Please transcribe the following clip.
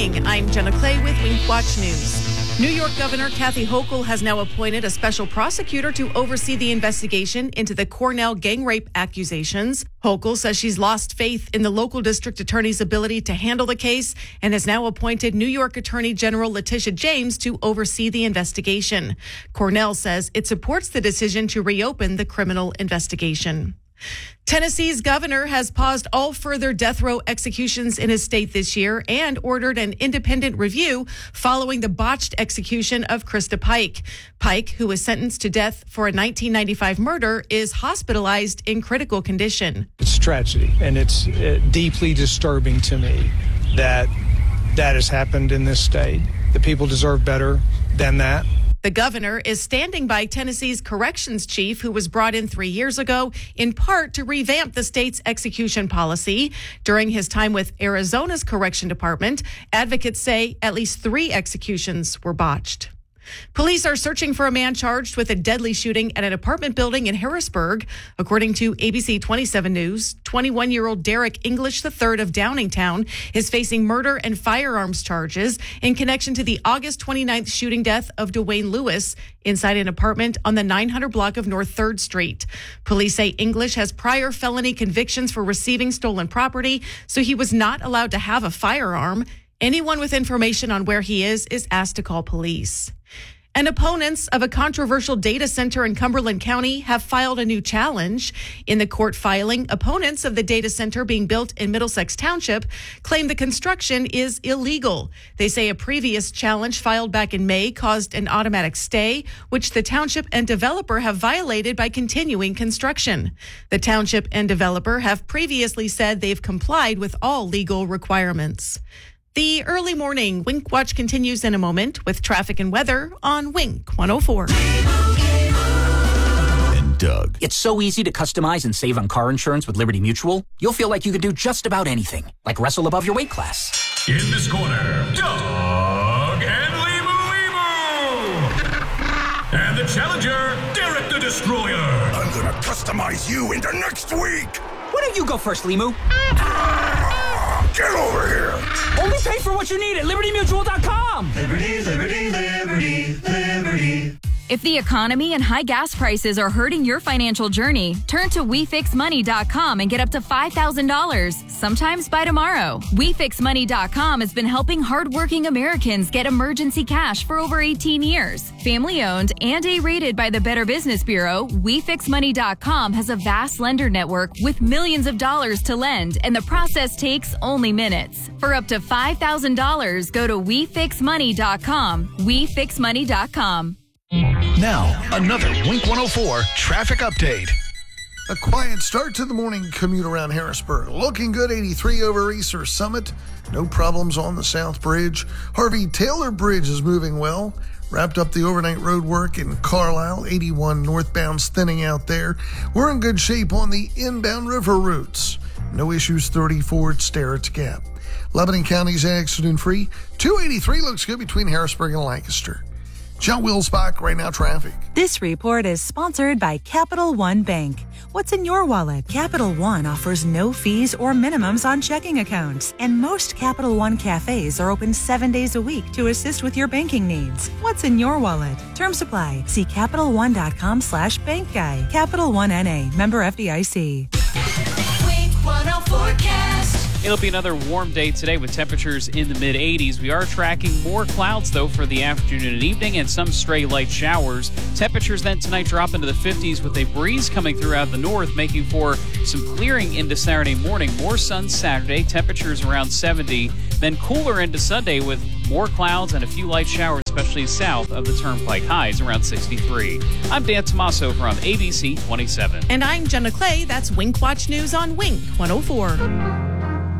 morning. I'm Jenna Clay with Wink Watch News. New York Governor Kathy Hochul has now appointed a special prosecutor to oversee the investigation into the Cornell gang rape accusations. Hochul says she's lost faith in the local district attorney's ability to handle the case and has now appointed New York Attorney General Letitia James to oversee the investigation. Cornell says it supports the decision to reopen the criminal investigation. Tennessee's governor has paused all further death row executions in his state this year and ordered an independent review following the botched execution of Krista Pike. Pike, who was sentenced to death for a 1995 murder, is hospitalized in critical condition. It's tragedy, and it's deeply disturbing to me that has happened in this state. The people deserve better than that. The governor is standing by Tennessee's corrections chief, who was brought in 3 years ago, in part to revamp the state's execution policy. During his time with Arizona's correction department, advocates say at least 3 executions were botched. Police are searching for a man charged with a deadly shooting at an apartment building in Harrisburg. According to ABC 27 News, 21-year-old Derek English III of Downingtown is facing murder and firearms charges in connection to the August 29th shooting death of Dwayne Lewis inside an apartment on the 900 block of North 3rd Street. Police say English has prior felony convictions for receiving stolen property, so he was not allowed to have a firearm. Anyone with information on where he is asked to call police. And opponents of a controversial data center in Cumberland County have filed a new challenge. In the court filing, opponents of the data center being built in Middlesex Township claim the construction is illegal. They say a previous challenge filed back in May caused an automatic stay, which the township and developer have violated by continuing construction. The township and developer have previously said they've complied with all legal requirements. The early morning Wink Watch continues in a moment with traffic and weather on Wink 104. And Doug. It's so easy to customize and save on car insurance with Liberty Mutual. You'll feel like you can do just about anything, like wrestle above your weight class. In this corner, Doug and Limu. And the challenger, Derek the Destroyer. I'm gonna customize you into next week. Why don't you go first, Limu? Get over here. Only pay for what you need at LibertyMutual.com. Liberty, liberty, liberty, liberty. If the economy and high gas prices are hurting your financial journey, turn to WeFixMoney.com and get up to $5,000, sometimes by tomorrow. WeFixMoney.com has been helping hardworking Americans get emergency cash for over 18 years. Family-owned and A-rated by the Better Business Bureau, WeFixMoney.com has a vast lender network with millions of dollars to lend, and the process takes only minutes. For up to $5,000, go to WeFixMoney.com. WeFixMoney.com. Now, another Wink 104 traffic update. A quiet start to the morning commute around Harrisburg. Looking good, 83 over Easter Summit. No problems on the South Bridge. Harvey Taylor Bridge is moving well. Wrapped up the overnight road work in Carlisle. 81 northbound's thinning out there. We're in good shape on the inbound river routes. No issues 34 at Sterrett's Gap. Lebanon County's accident-free. 283 looks good between Harrisburg and Lancaster. John Wilsbach, Right Now Traffic. This report is sponsored by Capital One Bank. What's in your wallet? Capital One offers no fees or minimums on checking accounts, and most Capital One cafes are open 7 days a week to assist with your banking needs. What's in your wallet? Term supply. See CapitalOne.com/bank guide. Capital One NA, member FDIC. Wink 104 forecast. It'll be another warm day today with temperatures in the mid-80s. We are tracking more clouds, though, for the afternoon and evening and some stray light showers. Temperatures then tonight drop into the 50s with a breeze coming throughout the north, making for some clearing into Saturday morning. More sun Saturday, temperatures around 70. Then cooler into Sunday with more clouds and a few light showers, especially south of the Turnpike. Highs around 63. I'm Dan Tomaso from ABC 27. And I'm Jenna Clay. That's Wink Watch News on Wink 104.